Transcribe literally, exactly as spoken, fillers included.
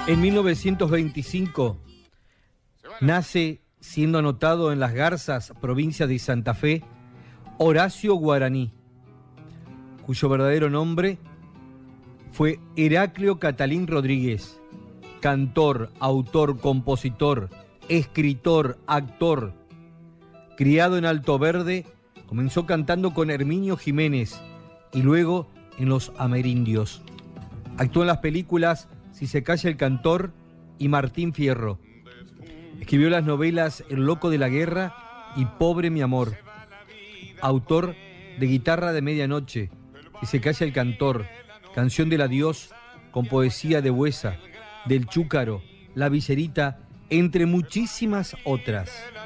En mil novecientos veinticinco nace, siendo anotado en Las Garzas, provincia de Santa Fe, Horacio Guaraní, cuyo verdadero nombre fue Heraclio Catalín Rodríguez, cantor, autor, compositor, escritor, actor. Criado en Alto Verde, comenzó cantando con Herminio Jiménez y luego en Los Amerindios. Actuó en las películas Si se calla el cantor y Martín Fierro. Escribió las novelas El loco de la guerra y Pobre mi amor. Autor de Guitarra de medianoche, Si se calla el cantor, Canción del adiós, con poesía de Buesa, del Chúcaro, La Viserita, entre muchísimas otras.